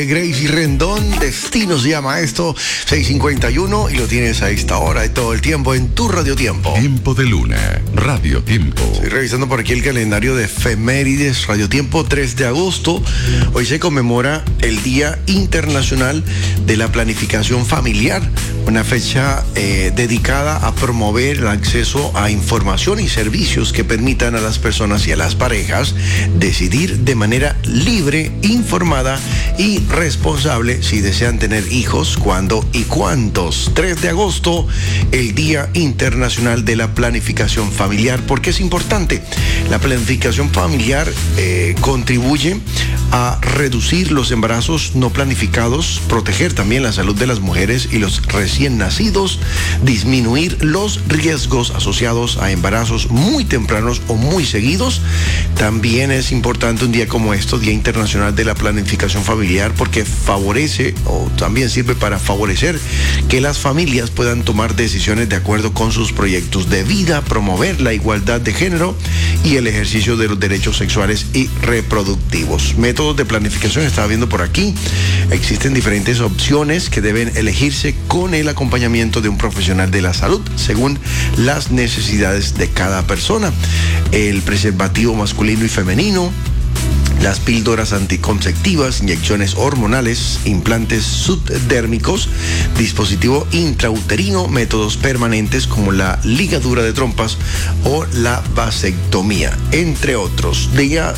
Gracie Rendón, Destino se llama esto, 6:51, y lo tienes a esta hora y todo el tiempo en tu Radio Tiempo. Tiempo de Luna, Radio Tiempo. Estoy revisando por aquí el calendario de efemérides, Radio Tiempo, 3 de agosto. Hoy se conmemora el Día Internacional de la Planificación Familiar, una fecha dedicada a promover el acceso a información y servicios que permitan a las personas y a las parejas decidir de manera libre, informada y responsable si desean tener hijos, cuándo y cuántos. 3 de agosto, el Día Internacional de la Planificación Familiar. ¿Por qué es importante? La planificación familiar contribuye a reducir los embarazos no planificados, proteger también la salud de las mujeres y los recién nacidos, disminuir los riesgos asociados a embarazos muy tempranos o muy seguidos. También es importante un día como esto, Día Internacional de la Planificación Familiar, porque favorece o también sirve para favorecer que las familias puedan tomar decisiones de acuerdo con sus proyectos de vida, promover la igualdad de género y el ejercicio de los derechos sexuales y reproductivos. Métodos de planificación, estaba viendo por aquí, existen diferentes opciones que deben elegirse con el acompañamiento de un profesional de la salud según las necesidades de cada persona. El preservativo masculino y femenino, las píldoras anticonceptivas, inyecciones hormonales, implantes subdérmicos, dispositivo intrauterino, métodos permanentes como la ligadura de trompas o la vasectomía, entre otros. Día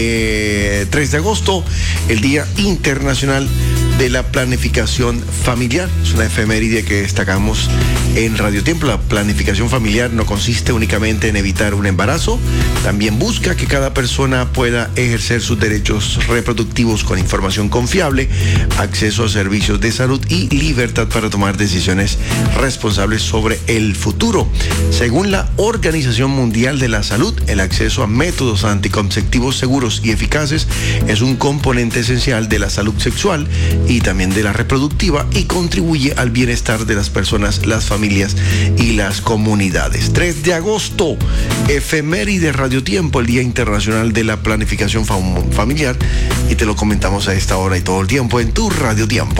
de 3 de agosto, el Día Internacional de la Planificación Familiar. Es una efeméride que destacamos en Radio Tiempo. La planificación familiar no consiste únicamente en evitar un embarazo, también busca que cada persona pueda ejercer sus derechos reproductivos con información confiable, acceso a servicios de salud y libertad para tomar decisiones responsables sobre el futuro. Según la Organización Mundial de la Salud, el acceso a métodos anticonceptivos seguros y eficaces es un componente esencial de la salud sexual y también de la reproductiva, y contribuye al bienestar de las personas, las familias y las comunidades. 3 de agosto, efeméride Radio Tiempo, el Día Internacional de la Planificación Familiar, y te lo comentamos a esta hora y todo el tiempo en tu Radio Tiempo.